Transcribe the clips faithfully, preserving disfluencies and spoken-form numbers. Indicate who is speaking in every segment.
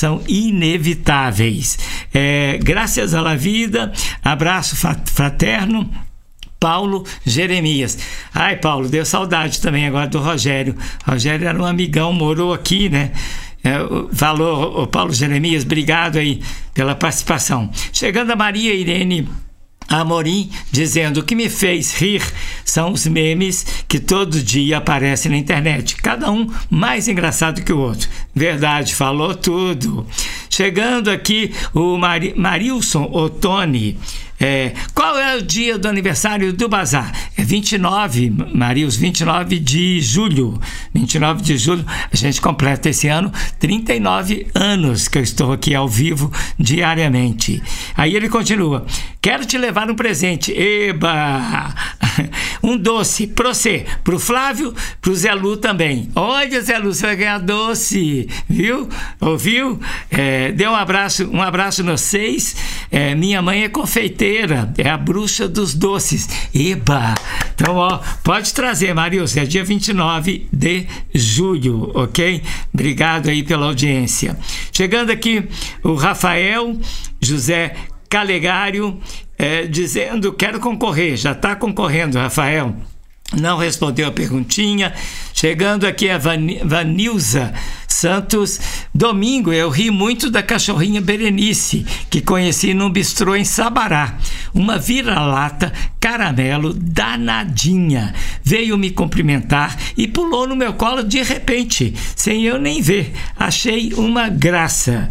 Speaker 1: são inevitáveis. É, graças à vida, abraço fraterno, Paulo Jeremias. Ai, Paulo, deu saudade também agora do Rogério. Rogério era um amigão, morou aqui, né? É, falou, o Paulo Jeremias, obrigado aí pela participação. Chegando a Maria Irene Amorim, dizendo: o que me fez rir são os memes que todo dia aparecem na internet, cada um mais engraçado que o outro. Verdade, falou tudo. Chegando aqui o Mari, Marilson Ottoni. É, qual é o dia do aniversário do Bazar? É vinte e nove, Marius, vinte e nove de julho. vinte e nove de julho, a gente completa esse ano trinta e nove anos que eu estou aqui ao vivo diariamente. Aí ele continua: quero te levar um presente. Eba! Um doce para você, para o Flávio, para o Zé Lu também. Olha, Zé Lu, você vai ganhar doce, viu? Ouviu? É, dê um abraço, um abraço nos seis. É, minha mãe é confeiteira, é a bruxa dos doces. Eba! Então, ó, pode trazer, Marius, é dia vinte e nove de julho, ok? Obrigado aí pela audiência. Chegando aqui o Rafael José Calegário, é, dizendo: quero concorrer. Já está concorrendo, Rafael. Não respondeu a perguntinha. Chegando aqui a Van, Vanilza Santos. Domingo eu ri muito da cachorrinha Berenice, que conheci num bistrô em Sabará. Uma vira-lata caramelo danadinha. Veio me cumprimentar e pulou no meu colo de repente, sem eu nem ver. Achei uma graça.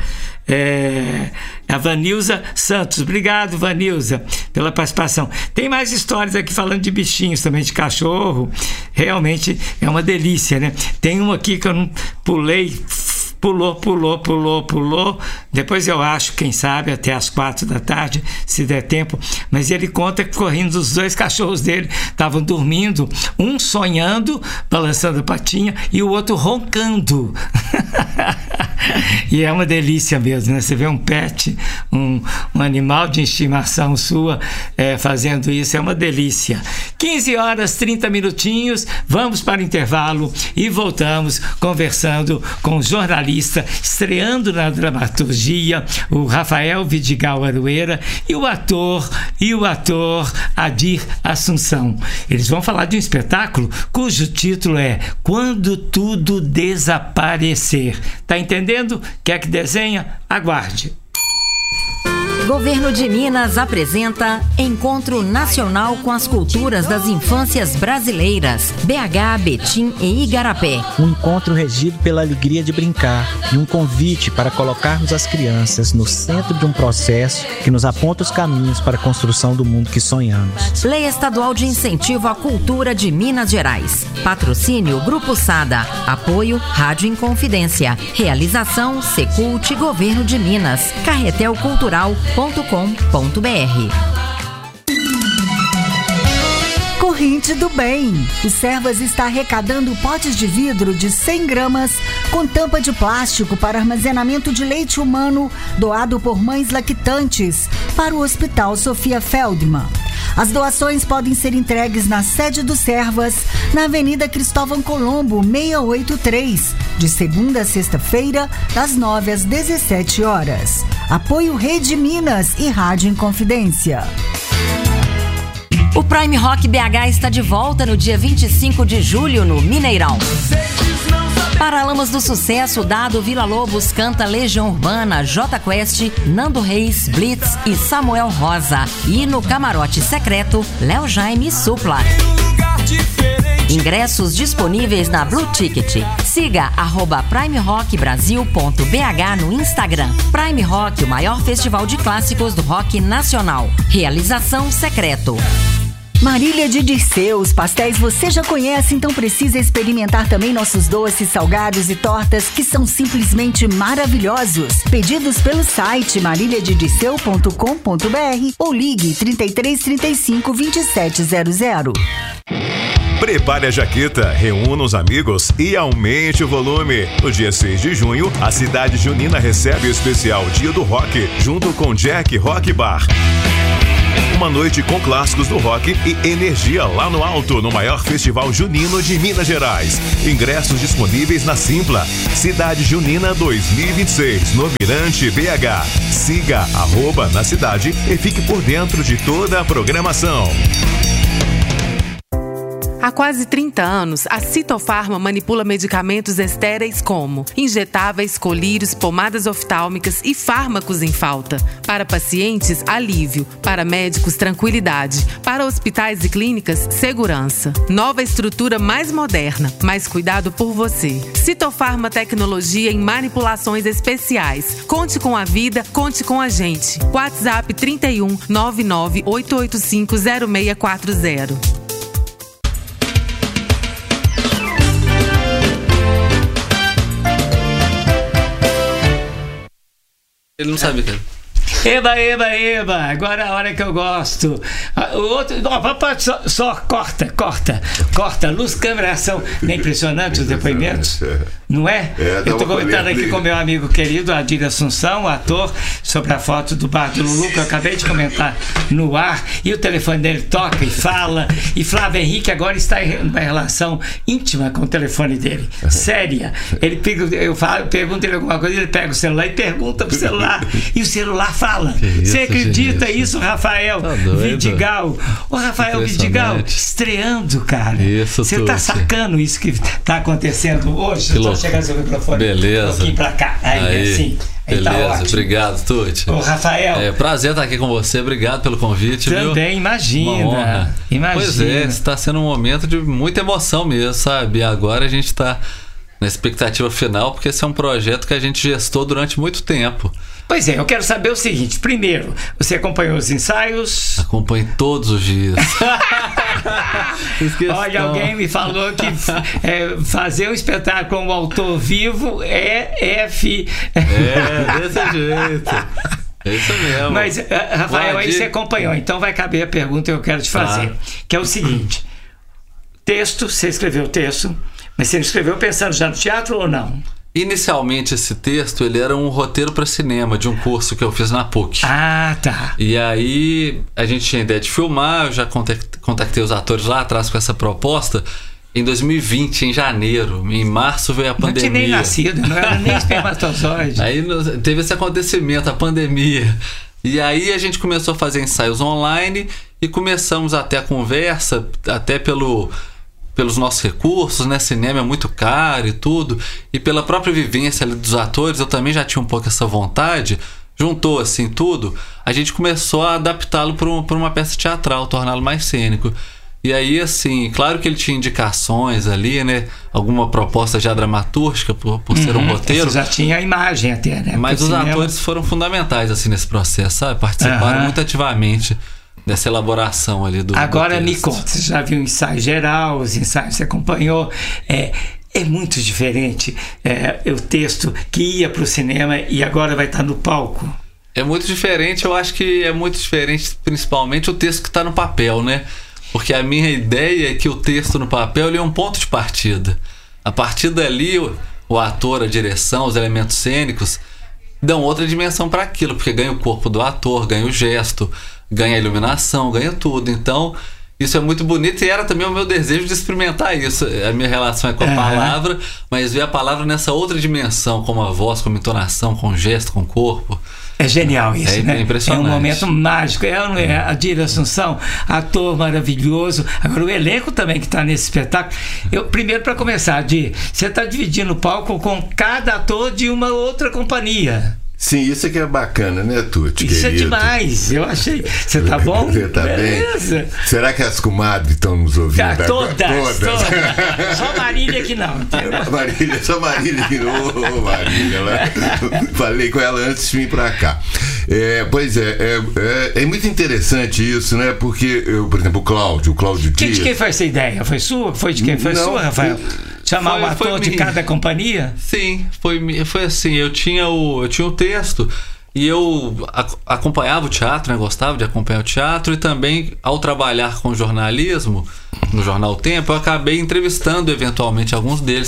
Speaker 1: É, a Vanilza Santos. Obrigado, Vanilza, pela participação. Tem mais histórias aqui falando de bichinhos também, de cachorro. Realmente é uma delícia, né? Tem um aqui que eu não pulei, pulou, pulou, pulou, pulou. Depois eu acho, quem sabe, até às quatro da tarde, se der tempo. Mas ele conta que correndo, os dois cachorros dele estavam dormindo, um sonhando, balançando a patinha, e o outro roncando. E é uma delícia mesmo, né? Você vê um pet, um, um animal de estimação sua é, fazendo isso, é uma delícia. quinze horas, trinta minutinhos, vamos para o intervalo e voltamos conversando com o jornalista, estreando na dramaturgia, o Rafael Vidigal Arueira, e o ator, e o ator Adir Assunção. Eles vão falar de um espetáculo cujo título é Quando Tudo Desaparecer. Tá entendendo? Quer que desenha? Aguarde.
Speaker 2: Governo de Minas apresenta Encontro Nacional com as Culturas das Infâncias Brasileiras, B H, Betim e Igarapé.
Speaker 3: Um encontro regido pela alegria de brincar e um convite para colocarmos as crianças no centro de um processo que nos aponta os caminhos para a construção do mundo que sonhamos.
Speaker 2: Lei Estadual de Incentivo à Cultura de Minas Gerais. Patrocínio Grupo Sada. Apoio Rádio Inconfidência. Realização Secult Governo de Minas. Carretel Cultural ponto com ponto br.
Speaker 4: Corrente do Bem. O Servas está arrecadando potes de vidro de cem gramas com tampa de plástico para armazenamento de leite humano doado por mães lactantes para o Hospital Sofia Feldman. As doações podem ser entregues na sede do Servas, na Avenida Cristóvão Colombo, seiscentos e oitenta e três, de segunda a sexta-feira, das nove às dezessete horas. Apoio Rede Minas e Rádio Inconfidência.
Speaker 2: O Prime Rock B H está de volta no dia vinte e cinco de julho no Mineirão. Paralamas do Sucesso, Dado Vila Lobos canta Legião Urbana, J Quest, Nando Reis, Blitz e Samuel Rosa. E no camarote secreto, Léo Jaime e Supla. Ingressos disponíveis na Blue Ticket. Siga arroba prime rock brasil ponto b h no Instagram. Prime Rock, o maior festival de clássicos do rock nacional. Realização Secreto.
Speaker 4: Marília de Dirceu, os pastéis você já conhece, então precisa experimentar também nossos doces, salgados e tortas que são simplesmente maravilhosos. Pedidos pelo site marília de dirceu ponto com ponto br ou ligue trinta e três, trinta e cinco, vinte e sete zero zero.
Speaker 5: Prepare a jaqueta, reúna os amigos e aumente o volume. No dia seis de junho, a cidade junina recebe o especial Dia do Rock, junto com Jack Rock Bar. Uma noite com clássicos do rock e energia lá no alto, no maior festival junino de Minas Gerais. Ingressos disponíveis na Simpla. Cidade Junina dois mil e vinte e seis, no Mirante B H. Siga arroba na cidade e fique por dentro de toda a programação.
Speaker 6: Há quase trinta anos, a Citofarma manipula medicamentos estéreis como injetáveis, colírios, pomadas oftálmicas e fármacos em falta. Para pacientes, alívio. Para médicos, tranquilidade. Para hospitais e clínicas, segurança. Nova estrutura mais moderna, mais cuidado por você. Citofarma Tecnologia em manipulações especiais. Conte com a vida, conte com a gente. WhatsApp trinta e um, nove nove oito oito cinco, zero seis quatro zero.
Speaker 7: Ele não sabe, cara.
Speaker 1: Eba, eba, eba, agora é a hora que eu gosto. O outro, não, pode, só, só corta, corta, corta, luz, câmera, ação. Não é impressionante os depoimentos? Não é?
Speaker 8: é
Speaker 1: eu estou comentando aqui com meu amigo querido Adir Assunção, ator, sobre a foto do bar do Lulu, que eu acabei de comentar no ar, e o telefone dele toca e fala, e Flávio Henrique agora está em uma relação íntima com o telefone dele, séria. Ele pega, eu falo, pergunto ele alguma coisa, ele pega o celular e pergunta pro celular, e o celular fala. Você acredita gente? Isso, Rafael tá Vidigal? Ô, Rafael Vidigal, estreando, cara. Você tá sacando isso que tá acontecendo hoje? Só chegar seu microfone
Speaker 7: beleza.
Speaker 1: Um pouquinho pra cá. Aí,
Speaker 7: aí
Speaker 1: assim. Aí
Speaker 7: beleza,
Speaker 1: tá
Speaker 7: obrigado, Tuti.
Speaker 1: Ô, Rafael.
Speaker 7: É prazer estar aqui com você, obrigado pelo convite.
Speaker 1: Também,
Speaker 7: viu?
Speaker 1: imagina.
Speaker 7: Uma honra.
Speaker 1: Imagina.
Speaker 7: Pois é, está sendo um momento de muita emoção mesmo, sabe? E agora a gente está na expectativa final, porque esse é um projeto que a gente gestou durante muito tempo.
Speaker 1: Pois é, eu quero saber o seguinte. Primeiro, você acompanhou os ensaios?
Speaker 7: Acompanho todos os dias.
Speaker 1: Olha, alguém me falou que é, fazer um espetáculo com um autor vivo é F.
Speaker 7: É, desse jeito. É isso mesmo.
Speaker 1: Mas, Rafael, aí você acompanhou. Então vai caber a pergunta que eu quero te fazer. Ah. Que é o seguinte. Texto, você escreveu o texto, mas você escreveu pensando já no teatro ou não?
Speaker 7: Inicialmente esse texto ele era um roteiro para cinema de um curso que eu fiz na P U C.
Speaker 1: Ah, tá.
Speaker 7: E aí a gente tinha ideia de filmar, eu já contactei os atores lá atrás com essa proposta. Em dois mil e vinte, em janeiro, em março veio a pandemia.
Speaker 1: Não tinha nem nascido, não era nem espermatozoide.
Speaker 7: Aí teve esse acontecimento, a pandemia. E aí a gente começou a fazer ensaios online e começamos até a conversa, até pelo... pelos nossos recursos, né? Cinema é muito caro e tudo, e pela própria vivência ali dos atores, eu também já tinha um pouco essa vontade, juntou assim tudo, a gente começou a adaptá-lo para um, uma peça teatral, torná-lo mais cênico. E aí, assim, claro que ele tinha indicações ali, né? Alguma proposta já dramatúrgica por, por uhum, ser um roteiro.
Speaker 1: Você já tinha a imagem até, né?
Speaker 7: Mas os cinema... atores foram fundamentais, assim, nesse processo, sabe? Participaram uhum. muito ativamente dessa elaboração ali do
Speaker 1: Agora
Speaker 7: do
Speaker 1: me conta, você já viu o ensaio geral, os ensaios que você acompanhou, é, é muito diferente é, o texto que ia para o cinema e agora vai estar no palco?
Speaker 7: É muito diferente, eu acho que é muito diferente principalmente o texto que está no papel, né? Porque a minha ideia é que o texto no papel ele é um ponto de partida. A partir dali, o, o ator, a direção, os elementos cênicos dão outra dimensão para aquilo, porque ganha o corpo do ator, ganha o gesto, ganha a iluminação, ganha tudo. Então, isso é muito bonito e era também o meu desejo de experimentar isso. A minha relação é com a uhum. palavra, mas ver a palavra nessa outra dimensão, como a voz, como a entonação, com o gesto, com o corpo.
Speaker 1: É genial isso,
Speaker 7: é,
Speaker 1: né?
Speaker 7: É impressionante.
Speaker 1: É um momento mágico. É, não é? A Adir Assunção, ator maravilhoso. Agora, o elenco também que está nesse espetáculo. Eu, primeiro, para começar, Adir, você está dividindo o palco com cada ator de uma outra companhia.
Speaker 8: Sim, isso é que é bacana, né, Tuti?
Speaker 1: Isso
Speaker 8: querido?
Speaker 1: É demais, eu achei. Você tá bom?
Speaker 8: Você tá
Speaker 1: Beleza.
Speaker 8: Bem? Será que as comadres estão nos ouvindo?
Speaker 1: Tá,
Speaker 8: agora?
Speaker 1: todas, todas, todas. Só Marília que não.
Speaker 8: Marília, só Marília que não. Ô, Marília, ela... falei com ela antes de vir pra cá. É, pois é, é, é, é muito interessante isso, né? Porque, eu, por exemplo, o Cláudio, o Cláudio Dias...
Speaker 1: De quem foi essa ideia? Foi sua? Foi de quem? Foi não, sua, Rafael? Chamar foi, um ator de cada companhia?
Speaker 7: Sim, foi, foi assim, eu tinha o, eu tinha o texto e eu a, acompanhava o teatro, né, gostava de acompanhar o teatro e também, ao trabalhar com jornalismo, no Jornal O Tempo, eu acabei entrevistando eventualmente alguns deles.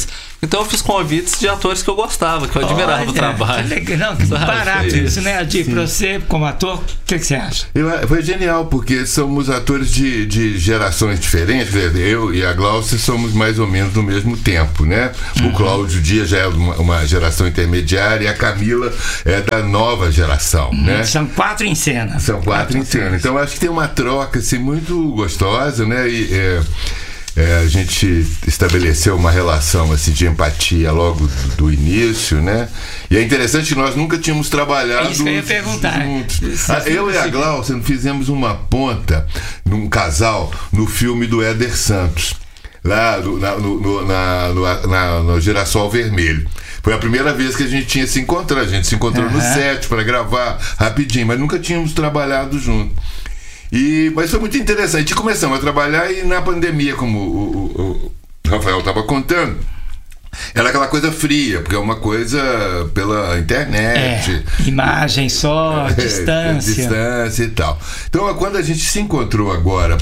Speaker 7: Então eu fiz convites de atores que eu gostava, que eu admirava. Olha, o trabalho.
Speaker 1: Que legal, não, que barato isso, isso, né, Adir? Pra você, como ator, o que, que você acha?
Speaker 8: Eu, foi genial, porque somos atores de, de gerações diferentes. Eu e a Glaucia somos mais ou menos do mesmo tempo, né? Uhum. O Cláudio Dias já é uma, uma geração intermediária e a Camila é da nova geração, uhum, né?
Speaker 1: São quatro em cena.
Speaker 8: São quatro, quatro em cena. Então acho que tem uma troca assim, muito gostosa, né? E, é, É, a gente estabeleceu uma relação assim, de empatia logo do, do início, né? E é interessante que nós nunca tínhamos trabalhado
Speaker 1: é isso que eu ia perguntar.
Speaker 8: juntos. Ah, eu e a Glaucia fizemos uma ponta num casal no filme do Éder Santos, lá no, na, no, no, na, no, na, no Girassol Vermelho. Foi a primeira vez que a gente tinha se encontrado. A gente se encontrou uhum. no set para gravar rapidinho, mas nunca tínhamos trabalhado junto. E, mas foi muito interessante. Começamos a trabalhar e na pandemia, como o, o, o Rafael estava contando, era aquela coisa fria, porque é uma coisa pela internet.
Speaker 1: É, imagem só, é, distância.
Speaker 8: Distância e tal. Então, quando a gente se encontrou agora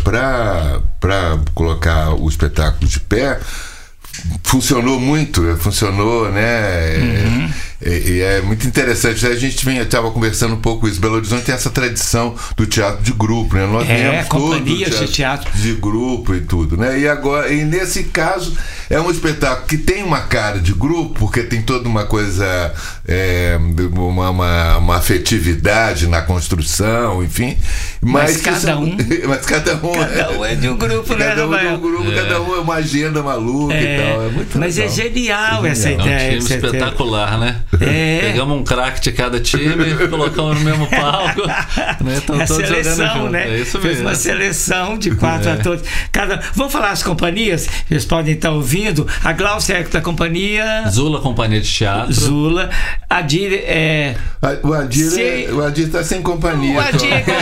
Speaker 8: para colocar o espetáculo de pé, funcionou muito, funcionou, né? Uhum. E, e é muito interessante. A gente estava conversando um pouco isso. Belo Horizonte tem essa tradição do teatro de grupo, né? Nós
Speaker 1: é,
Speaker 8: temos
Speaker 1: companhias
Speaker 8: todo
Speaker 1: de teatro
Speaker 8: de grupo e tudo, né? E agora, e nesse caso, é um espetáculo que tem uma cara de grupo, porque tem toda uma coisa, é, uma, uma, uma afetividade na construção, enfim.
Speaker 1: Mas, mas cada um,
Speaker 8: mas cada um,
Speaker 1: cada um é de um grupo, né?
Speaker 8: Cada um é de um grupo, é. Cada um é uma agenda maluca é. e tal. É muito
Speaker 1: mas
Speaker 8: legal.
Speaker 1: É genial essa
Speaker 7: é um
Speaker 1: ideia.
Speaker 7: É um time espetacular, né?
Speaker 1: É.
Speaker 7: Pegamos um craque de cada time, colocamos no mesmo palco. Né?
Speaker 1: É a seleção, né?
Speaker 7: É isso mesmo.
Speaker 1: Fez uma seleção de quatro é. atores. Cada... Vamos falar as companhias? Eles podem estar ouvindo. A Glaucia é da companhia...
Speaker 7: Zula Companhia de Teatro.
Speaker 1: Zula. Adir é...
Speaker 8: O Adir
Speaker 1: Se...
Speaker 8: está sem companhia.
Speaker 1: O Adir é,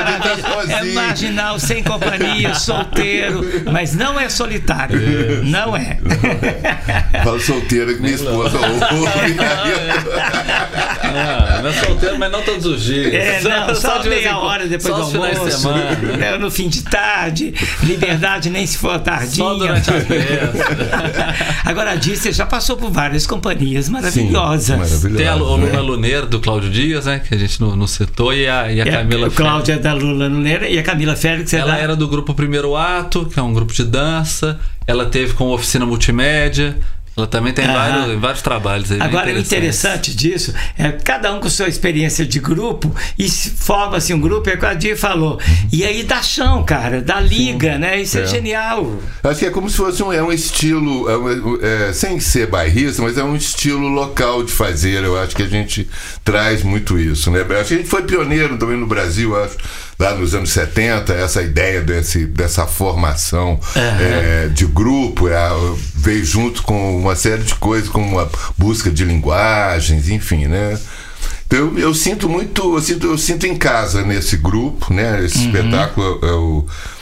Speaker 8: tá
Speaker 1: é marginal, sem companhia, solteiro, mas não é solitário. É. Não é.
Speaker 8: Falo solteiro que minha esposa ouve.
Speaker 7: Ah, não é solteiro, mas não todos os dias.
Speaker 1: É, não, só, só de meia hora depois
Speaker 7: do
Speaker 1: almoço.
Speaker 7: De semana, né?
Speaker 1: É, no fim de tarde, liberdade nem se for tardinha.
Speaker 7: Só durante a festa.
Speaker 1: Agora, a Disney já passou por várias companhias maravilhosas.
Speaker 8: Sim, maravilhosa,
Speaker 7: tem a Lula
Speaker 8: né?
Speaker 7: Luneira, do Cláudio Dias, né? Que a gente não, não citou, e a, e a
Speaker 1: é,
Speaker 7: Camila
Speaker 1: O Cláudio é da Lula Luneira e a Camila Félix é
Speaker 7: Ela
Speaker 1: da...
Speaker 7: era do grupo Primeiro Ato, que é um grupo de dança. Ela teve com Oficina Multimédia. Ela também tem vários, vários trabalhos aí.
Speaker 1: Agora, o interessante disso é cada um com sua experiência de grupo e forma-se um grupo, é o que a Adir falou. E aí dá chão, cara, dá liga, Sim. né? Isso é. é genial.
Speaker 8: Acho que é como se fosse um, é um estilo, é um, é, sem ser bairrista, mas é um estilo local de fazer. Eu acho que a gente traz muito isso, né? Acho que a gente foi pioneiro também no Brasil, acho, lá nos anos setenta, essa ideia desse, dessa formação uhum. é, de grupo é, veio junto com uma série de coisas, como a busca de linguagens, enfim, né? Então eu, eu sinto muito, eu sinto, eu sinto em casa nesse grupo, né? Esse uhum. espetáculo eu,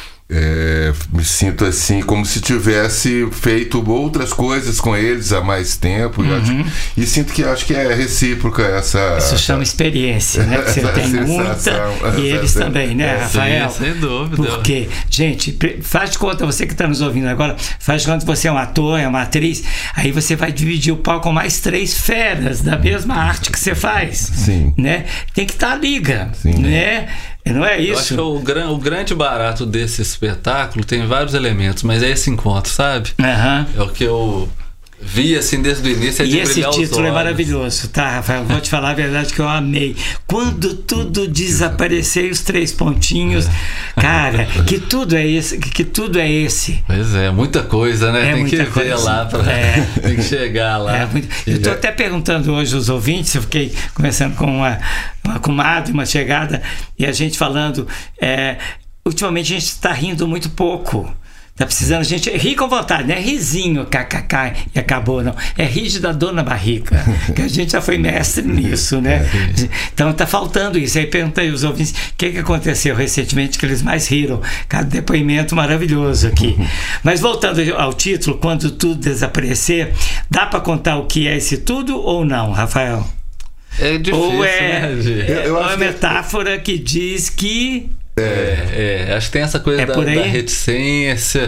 Speaker 8: é, me sinto assim como se tivesse feito outras coisas com eles há mais tempo uhum. e, acho, e sinto que acho que é recíproca essa...
Speaker 1: Isso chama experiência, né? Você tem muita e eles também, né, é, Rafael?
Speaker 7: Sim, sem dúvida.
Speaker 1: Porque, gente, faz de conta, você que está nos ouvindo agora, faz de conta que você é um ator, é uma atriz, aí você vai dividir o palco com mais três feras da mesma arte que você faz.
Speaker 8: Sim.
Speaker 1: Né? Tem que estar a liga,
Speaker 8: Sim.
Speaker 1: né? Não é isso?
Speaker 7: Eu acho que o, gran, o grande barato desse espetáculo tem vários elementos, mas é esse encontro, sabe?
Speaker 1: Uhum.
Speaker 7: É o que eu vi assim desde o início. É de
Speaker 1: e esse título é maravilhoso, tá, Rafael? Vou te falar a verdade que eu amei. Quando tudo desaparecer, os três pontinhos, cara, que tudo é esse, que, que tudo é esse.
Speaker 7: Pois é, muita coisa, né?
Speaker 1: É
Speaker 7: tem que
Speaker 1: coisa.
Speaker 7: ver lá, pra, é. tem que chegar lá.
Speaker 1: É muito... Eu estou até perguntando hoje aos ouvintes, eu fiquei conversando com uma, uma comadre, uma chegada, e a gente falando, é, ultimamente a gente está rindo muito pouco. Tá precisando, a gente ri com vontade, não é risinho, kkk, e acabou, não. É rir de dar dor na barriga, que a gente já foi mestre nisso, né? Então tá faltando isso. Aí perguntei aos ouvintes o que, que aconteceu recentemente que eles mais riram. Cada depoimento maravilhoso aqui. Mas voltando ao título, quando tudo desaparecer, dá para contar o que é esse tudo ou não, Rafael?
Speaker 7: É difícil,
Speaker 1: ou é,
Speaker 7: né,
Speaker 1: é uma metáfora que diz que...
Speaker 7: É, é, acho que tem essa coisa
Speaker 1: é
Speaker 7: da, da reticência.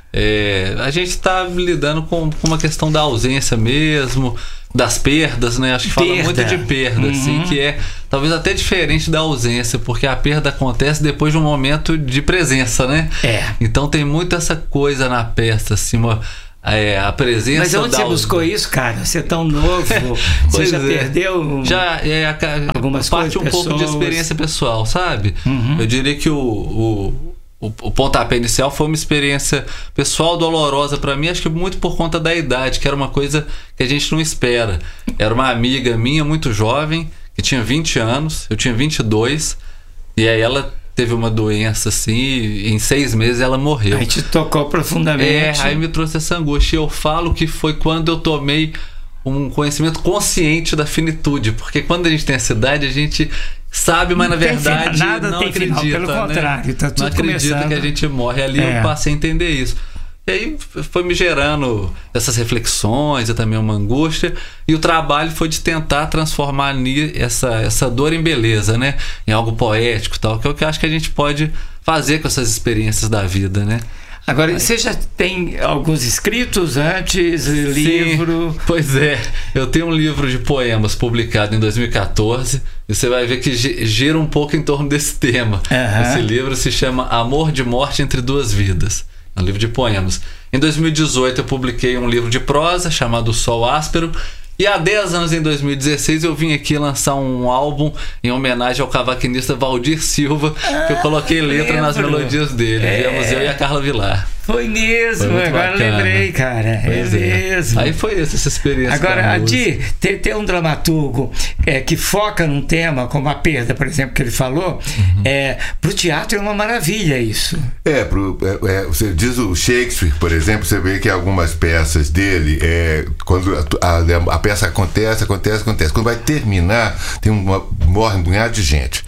Speaker 7: É, a gente está lidando com, com uma questão da ausência mesmo, das perdas, né? Acho que
Speaker 1: perda.
Speaker 7: fala muito de perda, uhum. assim, que é talvez até diferente da ausência, porque a perda acontece depois de um momento de presença, né?
Speaker 1: É.
Speaker 7: Então tem muito essa coisa na peça, assim, uma, é, a presença.
Speaker 1: Mas onde
Speaker 7: da
Speaker 1: você buscou isso, cara? Você é tão novo, você já é. perdeu
Speaker 7: já é a,
Speaker 1: algumas
Speaker 7: parte
Speaker 1: coisas,
Speaker 7: um
Speaker 1: pessoas.
Speaker 7: pouco de experiência pessoal, sabe?
Speaker 1: Uhum.
Speaker 7: Eu diria que o, o O, o pontapé inicial foi uma experiência pessoal dolorosa para mim, acho que muito por conta da idade, que era uma coisa que a gente não espera. Era uma amiga minha muito jovem, que tinha vinte anos, eu tinha vinte e dois, e aí ela teve uma doença assim, e em seis meses ela morreu.
Speaker 1: Aí te tocou profundamente.
Speaker 7: É, aí me trouxe essa angústia. Eu falo que foi quando eu tomei um conhecimento consciente da finitude, porque quando a gente tem essa idade, a gente sabe, mas
Speaker 1: não
Speaker 7: na verdade
Speaker 1: final, nada
Speaker 7: não
Speaker 1: tem
Speaker 7: acredita,
Speaker 1: final, pelo
Speaker 7: né?
Speaker 1: contrário, tá tudo
Speaker 7: não acredita
Speaker 1: começando.
Speaker 7: que a gente morre. Ali é. Eu passei a entender isso. E aí foi me gerando essas reflexões e também uma angústia, e o trabalho foi de tentar transformar essa, essa dor em beleza, né? Em algo poético e tal, que é o que eu acho que a gente pode fazer com essas experiências da vida, né?
Speaker 1: Agora, você já tem alguns escritos antes,
Speaker 7: Sim,
Speaker 1: livro?
Speaker 7: Pois é, eu tenho um livro de poemas publicado em dois mil e catorze, e você vai ver que gira um pouco em torno desse tema. Uhum. Esse livro se chama Amor de Morte entre Duas Vidas, é um livro de poemas. Em dois mil e dezoito eu publiquei um livro de prosa chamado Sol Áspero, e há dez anos, em dois mil e dezesseis, eu vim aqui lançar um álbum em homenagem ao cavaquinista Valdir Silva, ah, que eu coloquei letra lembro. nas melodias dele. É. Viemos eu e a Carla Vilar.
Speaker 1: Foi mesmo, foi agora bacana. Lembrei, cara. Pois é, é mesmo.
Speaker 7: Aí foi essa, essa experiência.
Speaker 1: Agora, Adi, ter, ter um dramaturgo é, que foca num tema, como a perda, por exemplo, que ele falou, uhum. é, pro teatro é uma maravilha isso.
Speaker 8: É, pro, é, é, você diz o Shakespeare, por exemplo, você vê que algumas peças dele, é, quando a, a, a peça acontece, acontece, acontece. Quando vai terminar, tem uma, morre um punhado de gente.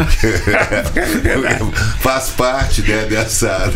Speaker 8: Faz parte, né, dessa...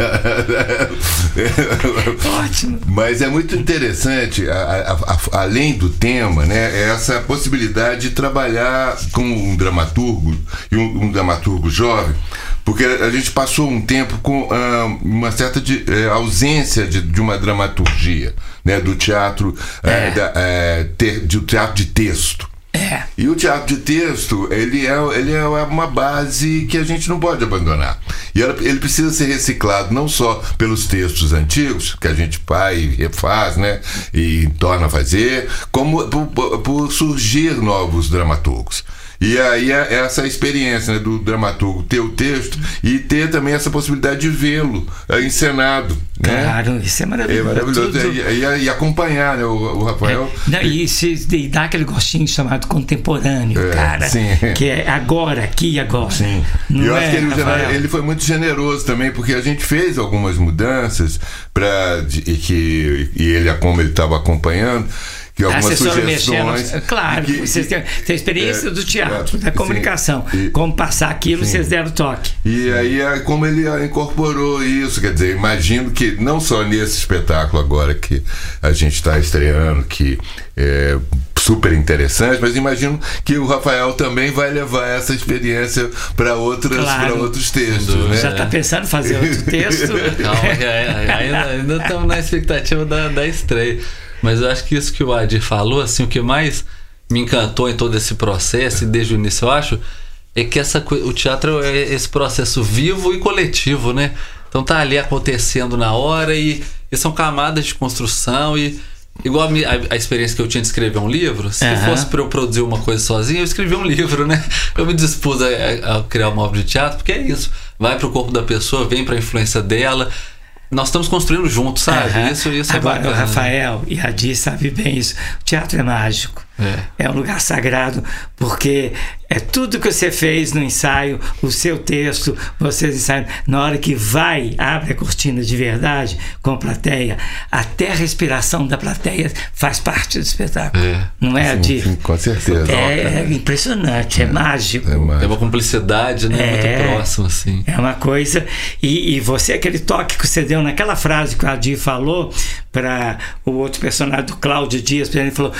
Speaker 1: Ótimo.
Speaker 8: Mas é muito interessante, a, a, a, além do tema, né, essa possibilidade de trabalhar com um dramaturgo e um, um dramaturgo jovem, porque a gente passou um tempo com ah, uma certa de, eh, ausência de, de uma dramaturgia, né, do teatro, é. eh, da, eh, ter, do teatro de texto.
Speaker 1: É.
Speaker 8: E o teatro de texto, ele é, ele é uma base que a gente não pode abandonar. E ela, ele precisa ser reciclado não só pelos textos antigos, que a gente faz e refaz, né, e torna a fazer, como por, por surgir novos dramaturgos. E aí essa experiência, né, do dramaturgo ter o texto e ter também essa possibilidade de vê-lo é, encenado.
Speaker 1: Claro,
Speaker 8: né?
Speaker 1: Isso é maravilhoso. É maravilhoso.
Speaker 8: Tudo... E, e, e acompanhar, né, o, o Rafael.
Speaker 1: É, não, e, se, e dá aquele gostinho chamado contemporâneo, é, cara.
Speaker 8: Sim.
Speaker 1: Que é agora, aqui e agora.
Speaker 8: Sim.
Speaker 1: Não
Speaker 8: e eu
Speaker 1: é,
Speaker 8: acho que ele, ele foi muito generoso também, porque a gente fez algumas mudanças para que e ele, como ele estava acompanhando, que algumas sugestões.
Speaker 1: Mexendo, claro, que, vocês têm, têm experiência é, do teatro, é, da comunicação. Sim, como passar aquilo, sim. Vocês deram toque.
Speaker 8: E aí, como ele incorporou isso, quer dizer, imagino que não só nesse espetáculo agora que a gente está estreando, que é super interessante, mas imagino que o Rafael também vai levar essa experiência para outras,
Speaker 1: claro.
Speaker 8: para outros textos. Né?
Speaker 1: Já está pensando em fazer outro texto?
Speaker 7: Calma, ainda, ainda estamos na expectativa da, da estreia. Mas eu acho que isso que o Adi falou, assim, o que mais me encantou em todo esse processo, e desde o início eu acho, é que essa, o teatro é esse processo vivo e coletivo, né? Então tá ali acontecendo na hora e, e são camadas de construção e igual a, a, a experiência que eu tinha de escrever um livro, se uhum. fosse para eu produzir uma coisa sozinho, eu escrevi um livro, né? Eu me dispus a, a criar uma obra de teatro, porque é isso, vai pro corpo da pessoa, vem pra influência dela. Nós estamos construindo juntos, sabe?
Speaker 1: Uhum.
Speaker 7: Isso, isso
Speaker 1: Agora,
Speaker 7: é bacana.
Speaker 1: O Rafael e a Adi sabem bem isso. O teatro é mágico. É. é um lugar sagrado, porque é tudo que você fez no ensaio, o seu texto, vocês ensaiam. Na hora que vai, abre a cortina de verdade com a plateia, até a respiração da plateia faz parte do espetáculo. É. Não é, Adi?
Speaker 8: Sim, com certeza.
Speaker 1: É, é impressionante, é, é, mágico.
Speaker 7: é mágico. É uma cumplicidade, né?
Speaker 1: É,
Speaker 7: muito próxima, assim.
Speaker 1: É uma coisa. E, e você, aquele toque que você deu naquela frase que o Adi falou para o outro personagem do Cláudio Dias, ele falou: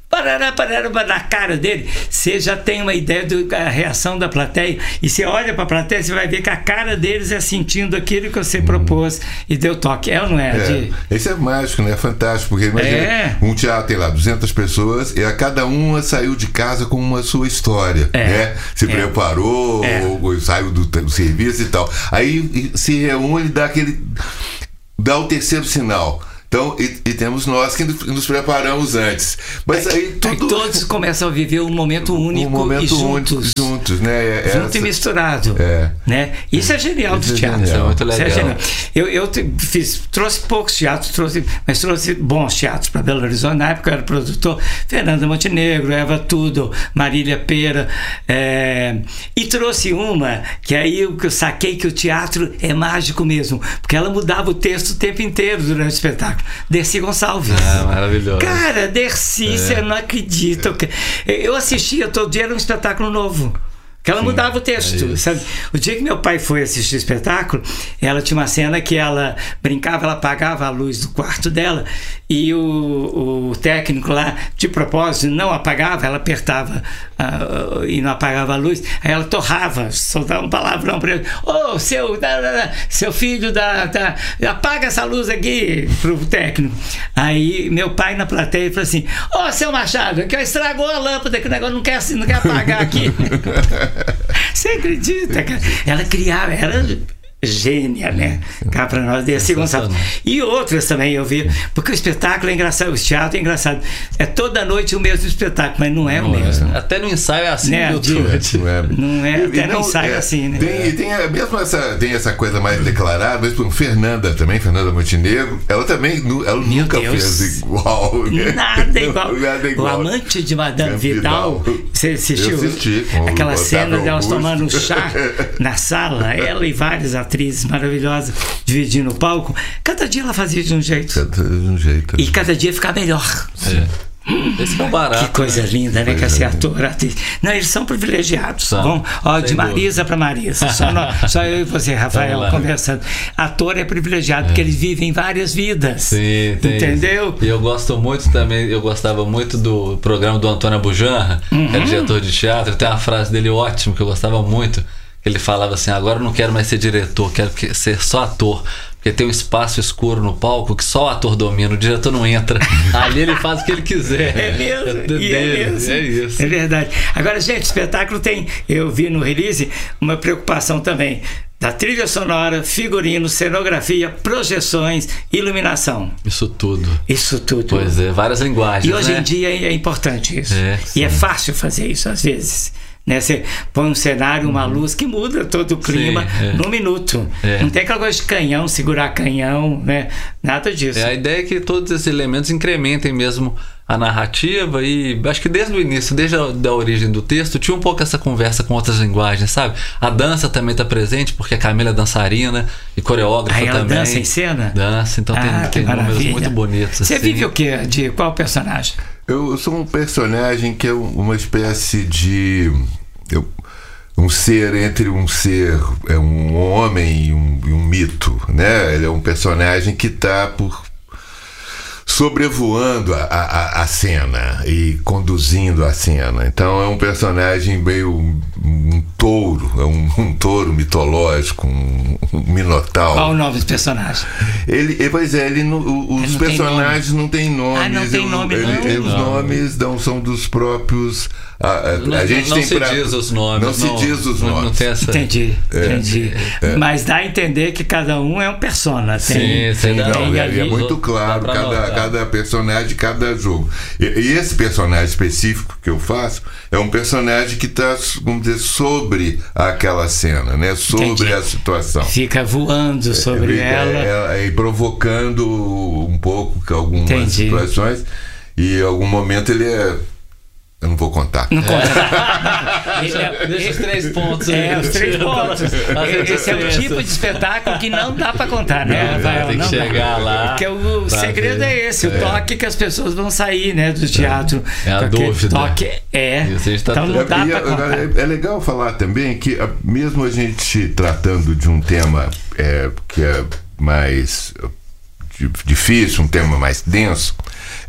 Speaker 1: parará, parará, na cara dele, você já tem uma ideia da reação da plateia, e você olha para a plateia, você vai ver que a cara deles é sentindo aquilo que você hum. propôs e deu toque. É ou não é?
Speaker 8: é.
Speaker 1: De...
Speaker 8: Esse é mágico, né? Fantástico, porque imagina, é. um teatro tem lá duzentas pessoas e a cada uma saiu de casa com uma sua história, é. né? Se é. preparou, é. ou, ou saiu do, do serviço e tal. Aí se reúne e dá aquele... dá o terceiro sinal. Então, e, e temos nós que nos preparamos antes. Mas aí, tudo...
Speaker 1: aí todos começam a viver um momento único um momento e juntos.
Speaker 8: Único, juntos, né? É,
Speaker 1: Junto
Speaker 8: essa...
Speaker 1: e misturado.
Speaker 8: É.
Speaker 1: Né? Isso é genial Isso do teatro.
Speaker 8: É,
Speaker 7: é muito legal.
Speaker 1: Isso é genial. Eu, eu fiz, trouxe poucos teatros, trouxe, mas trouxe bons teatros para Belo Horizonte. Na época eu era produtor. Fernanda Montenegro, Eva Tudo, Marília Pera. É, e trouxe uma que aí eu, eu saquei que o teatro é mágico mesmo. Porque ela mudava o texto o tempo inteiro durante o espetáculo. Dercy Gonçalves.
Speaker 7: Ah, maravilhoso.
Speaker 1: Cara, Dercy, é. você não acredita. Eu assistia todo dia, era um espetáculo novo. Que ela Sim, mudava o texto, é sabe? O dia que meu pai foi assistir o espetáculo, ela tinha uma cena que ela brincava, ela apagava a luz do quarto dela e o, o técnico lá, de propósito, não apagava, ela apertava uh, e não apagava a luz, aí ela torrava, soltava um palavrão para ele: ô, oh, seu, da, da, seu filho, da, da, apaga essa luz aqui, pro técnico. Aí meu pai na plateia falou assim: ô, oh, seu Machado, que estragou a lâmpada, que o negócio não quer, não quer apagar aqui. Você acredita, cara? Ela criava, era gênia, né? Cá pra nós, Dercy Gonçalves. E outras também eu vi, porque o espetáculo é engraçado, o teatro é engraçado. É toda noite o mesmo espetáculo, mas não é não o mesmo.
Speaker 7: É. Até no ensaio é assim,
Speaker 1: né?
Speaker 7: do
Speaker 1: Não é, não é até no ensaio é assim, né?
Speaker 8: Tem, tem a, mesmo essa, tem essa coisa mais declarada, mas por Fernanda também, Fernanda Montenegro, ela também ela
Speaker 1: Meu
Speaker 8: nunca
Speaker 1: Deus.
Speaker 8: fez igual. Né?
Speaker 1: Nada igual.
Speaker 8: Nada igual.
Speaker 1: O Amante de Madame Vidal, Vidal. Você assistiu?
Speaker 8: Eu assisti.
Speaker 1: Aquela cena delas tomando um chá na sala, ela e várias atrizes maravilhosas dividindo o palco. Cada dia ela fazia de um jeito.
Speaker 8: Cada, de um jeito.
Speaker 1: E cada dia ficava melhor.
Speaker 7: É. Esse é um barato,
Speaker 1: que coisa
Speaker 7: né?
Speaker 1: linda, né? Que esse ator, atriz. Não, eles são privilegiados. São. Vamos, ó, de Marisa para Marisa. Só, nós, só eu e você, Rafael, conversando. Ator é privilegiado é. porque eles vivem várias vidas.
Speaker 7: Sim, tem
Speaker 1: entendeu?
Speaker 7: Isso. E eu gosto muito também, eu gostava muito do programa do Antônio Abujanra, uhum. que é diretor de teatro. Tem uma frase dele ótima que eu gostava muito. Ele falava assim: agora eu não quero mais ser diretor, quero ser só ator. Porque tem um espaço escuro no palco que só o ator domina, o diretor não entra. Ali ele faz o que ele quiser.
Speaker 1: É mesmo, é,
Speaker 7: dele,
Speaker 1: é, mesmo.
Speaker 7: é isso.
Speaker 1: É verdade. Agora, gente, o espetáculo tem, eu vi no release, uma preocupação também da trilha sonora, figurino, cenografia, projeções, iluminação.
Speaker 7: Isso tudo.
Speaker 1: Isso tudo.
Speaker 7: Pois é, várias linguagens.
Speaker 1: E hoje
Speaker 7: né?
Speaker 1: em dia é importante isso.
Speaker 7: É,
Speaker 1: e é fácil fazer isso às vezes. Né? Você põe um cenário, uma uhum. luz que muda todo o clima Sim, é. num minuto. É. Não tem aquela coisa de canhão, segurar canhão, né? Nada disso.
Speaker 7: É, a ideia é que todos esses elementos incrementem mesmo a narrativa, e acho que desde o início, desde a da origem do texto, tinha um pouco essa conversa com outras linguagens, sabe? A dança também está presente, porque a Camila é dançarina e coreógrafa
Speaker 1: Aí ela
Speaker 7: também.
Speaker 1: dança em cena?
Speaker 7: Dança, então
Speaker 1: ah,
Speaker 7: tem, tem números muito bonitos.
Speaker 1: Você
Speaker 7: assim.
Speaker 1: vive o quê? De qual personagem?
Speaker 8: Eu sou um personagem que é uma espécie de... Eu, um ser entre um ser, é um homem e um, e um mito, né? Ele é um personagem que está por sobrevoando a, a, a cena e conduzindo a cena. Então é um personagem meio um, um touro, é um, um touro mitológico, um, um minotauro.
Speaker 1: Qual o nome do personagem?
Speaker 8: Ele, pois é, ele, os ele não personagens tem não têm nomes.
Speaker 1: Ah, não tem nome,
Speaker 8: ele,
Speaker 1: não?
Speaker 8: Ele, os nomes não são dos próprios. A, a,
Speaker 7: não,
Speaker 8: a gente
Speaker 7: não
Speaker 8: tem
Speaker 7: se
Speaker 8: pra,
Speaker 7: diz os nomes.
Speaker 8: Não, não se diz os nomes.
Speaker 7: Não, não tem essa...
Speaker 1: Entendi,
Speaker 8: é,
Speaker 1: entendi. É, é. Mas dá a entender que cada um é um persona. Tem,
Speaker 7: sim, tem,
Speaker 8: não,
Speaker 7: tem
Speaker 8: é, é muito claro cada, cada personagem, cada jogo. E, e esse personagem específico que eu faço é um personagem que está, vamos dizer, sobre aquela cena, né? Sobre entendi. A situação.
Speaker 1: Fica voando sobre
Speaker 8: é,
Speaker 1: ela.
Speaker 8: É, é, e provocando um pouco algumas entendi. Situações. E em algum momento ele é. Eu não vou contar.
Speaker 1: Não conta.
Speaker 7: Deixa, é, deixa os três pontos.
Speaker 1: É, os três pontos. Esse é o tipo de espetáculo que não dá pra contar, né, Rafael?
Speaker 7: Tem que
Speaker 1: não
Speaker 7: chegar
Speaker 1: dá.
Speaker 7: lá.
Speaker 1: Porque o segredo ver. É esse, o é. toque que as pessoas vão sair, né, do teatro.
Speaker 7: É a dúvida.
Speaker 1: Toque é. Tá então não dá
Speaker 8: e,
Speaker 1: pra contar.
Speaker 8: É, é legal falar também que, mesmo a gente tratando de um tema é, que é mais difícil, um tema mais denso,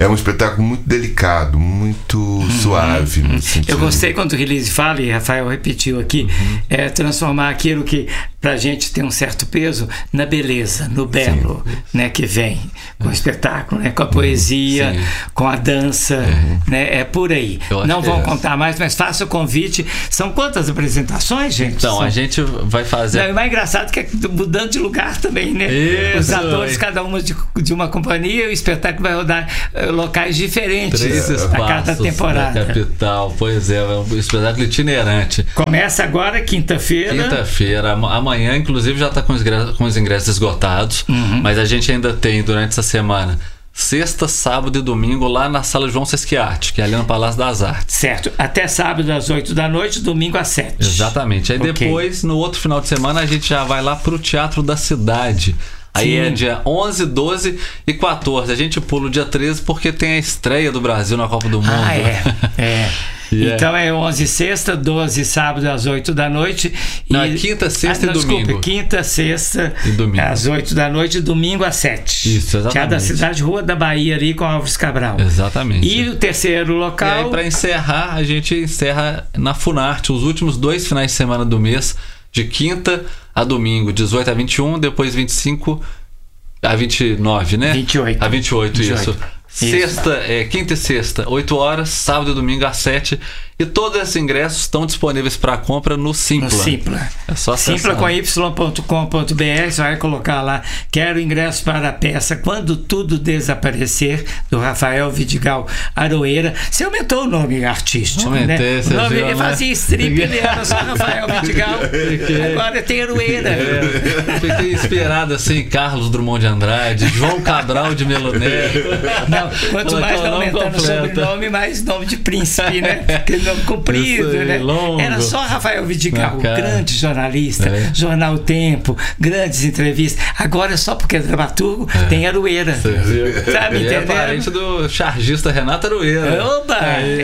Speaker 8: é um espetáculo muito delicado, muito uhum. suave. No
Speaker 1: Eu gostei quando o release fala, e Rafael repetiu aqui, uhum. é transformar aquilo que pra gente tem um certo peso na beleza, no belo, né, que vem com o espetáculo, né, com a poesia, Sim. com a dança, uhum. né, é por aí. Não vão é. contar mais, mas faça o convite. São quantas apresentações, gente?
Speaker 7: Então,
Speaker 1: São...
Speaker 7: a gente vai fazer...
Speaker 1: Não, é mais engraçado que é mudando de lugar também, né? Isso, os atores, é. cada uma de, de uma companhia, o espetáculo vai rodar uh, locais diferentes
Speaker 7: Três
Speaker 1: a cada temporada.
Speaker 7: Da capital, pois é, é um espetáculo itinerante.
Speaker 1: Começa agora, quinta-feira.
Speaker 7: Quinta-feira, amanhã, inclusive, já está com os ingressos, com os ingressos esgotados, uhum. mas a gente ainda tem, durante essa semana, sexta, sábado e domingo lá na Sala João Sesquiati, que é ali no Palácio das Artes.
Speaker 1: Certo, até sábado às oito da noite, domingo às sete.
Speaker 7: Exatamente, aí okay. depois, no outro final de semana, a gente já vai lá pro Teatro da Cidade. Aí Sim. é dia onze, doze e quatorze. A gente pula o dia treze porque tem a estreia do Brasil na Copa do Mundo.
Speaker 1: Ah, é, é. Yeah. Então é onze sexta, doze sábado às oito da noite.
Speaker 7: Não,
Speaker 1: e...
Speaker 7: é quinta, sexta ah, não, e domingo.
Speaker 1: Desculpe, quinta, sexta
Speaker 7: e domingo.
Speaker 1: Às oito da noite e domingo às sete.
Speaker 7: Isso, exatamente.
Speaker 1: Teatro da Cidade, Rua da Bahia, ali com Álvares Cabral.
Speaker 7: Exatamente.
Speaker 1: E o terceiro local.
Speaker 7: E aí, para encerrar, a gente encerra na Funarte, os últimos dois finais de semana do mês, de quinta a domingo, dezoito a vinte e um, depois vinte e cinco a vinte e nove, né?
Speaker 1: vinte e oito.
Speaker 7: A vinte e oito,
Speaker 1: vinte e oito.
Speaker 7: Isso. Sexta, é, quinta e sexta, oito horas, sábado e domingo às sete. E todos esses ingressos estão disponíveis para compra no Simpla.
Speaker 1: No Simpla.
Speaker 7: É só acessar.
Speaker 1: Simpla com y ponto com ponto b r. Você vai colocar lá: quero ingresso para a peça Quando Tudo Desaparecer, do Rafael Vidigal Aroeira. Você aumentou o nome artístico,
Speaker 7: Aumentei,
Speaker 1: né?
Speaker 7: Você
Speaker 1: o nome,
Speaker 7: viu,
Speaker 1: ele
Speaker 7: né?
Speaker 1: fazia strip, ele era só Rafael Vidigal. Agora tem Aroeira.
Speaker 7: É. Fiquei inspirado assim em Carlos Drummond de Andrade, João Cabral de Meloné.
Speaker 1: Não, quanto mais vai aumentando o sobrenome, mais nome de príncipe, né? Porque nome comprido, né?
Speaker 7: Longo.
Speaker 1: Era só Rafael Vidigal,
Speaker 7: Não,
Speaker 1: grande jornalista, é. Jornal Tempo, grandes entrevistas. Agora, só porque é dramaturgo, é. tem Aroeira.
Speaker 7: Você viu?
Speaker 1: Tá me entendendo?
Speaker 7: É parente do chargista Renato Aroeira.
Speaker 1: Oba!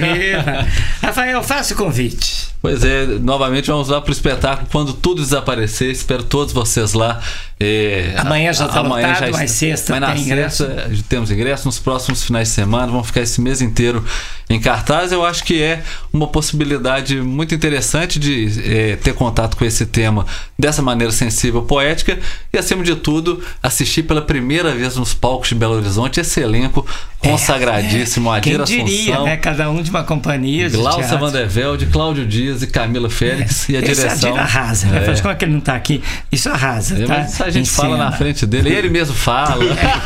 Speaker 1: É. Rafael, faça o convite.
Speaker 7: Pois é, novamente vamos lá para o espetáculo Quando Tudo Desaparecer. Espero todos vocês lá. É,
Speaker 1: amanhã já está lotado,
Speaker 7: já
Speaker 1: mas sexta
Speaker 7: mas na
Speaker 1: tem ingresso.
Speaker 7: Sexta temos ingresso, nos próximos finais de semana vamos ficar esse mês inteiro em cartaz. Eu acho que é uma possibilidade muito interessante de é, ter contato com esse tema dessa maneira sensível, poética e, acima de tudo, assistir pela primeira vez nos palcos de Belo Horizonte esse elenco consagradíssimo,
Speaker 1: é, é.
Speaker 7: Adir
Speaker 1: Quem diria,
Speaker 7: Assunção,
Speaker 1: né? Cada um de uma companhia de
Speaker 7: Glaucia Vandervelde, Cláudio Dias e Camila Félix, é. e a
Speaker 1: Esse
Speaker 7: direção
Speaker 1: Adir arrasa, né?
Speaker 7: é.
Speaker 1: Como é que ele não está aqui? Isso arrasa,
Speaker 7: é,
Speaker 1: tá?
Speaker 7: Mas isso a gente fala na frente dele, ele mesmo fala.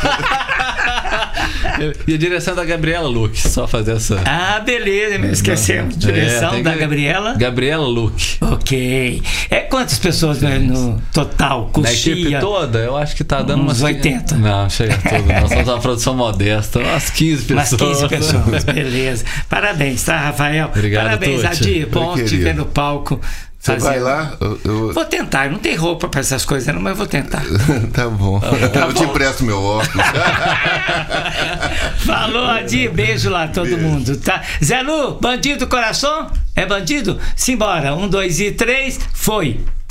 Speaker 7: E a direção da Gabriela Luque, só fazer essa.
Speaker 1: Ah, beleza, me esquecemos. Direção
Speaker 7: é,
Speaker 1: da
Speaker 7: que...
Speaker 1: Gabriela?
Speaker 7: Gabriela Luque.
Speaker 1: Ok. É quantas pessoas né, no total? Coxia?
Speaker 7: Na equipe toda, eu acho que tá dando
Speaker 1: uns
Speaker 7: umas
Speaker 1: oitenta.
Speaker 7: Não, chega tudo. Nós somos uma produção modesta, umas quinze pessoas.
Speaker 1: Umas quinze pessoas, beleza. Parabéns, tá, Rafael?
Speaker 7: Obrigado,
Speaker 1: parabéns, Adir. Bom te ver no palco.
Speaker 8: Você vai lá? Eu, eu...
Speaker 1: Vou tentar, não tem roupa para essas coisas, não, mas eu vou tentar.
Speaker 8: Tá bom. Tá
Speaker 1: eu
Speaker 8: bom.
Speaker 1: te
Speaker 8: empresto meu óculos.
Speaker 1: Falou, Adir. Beijo lá, todo beijo. mundo. Tá? Zé Lu, bandido coração? É bandido? Simbora. Um, dois e três, foi.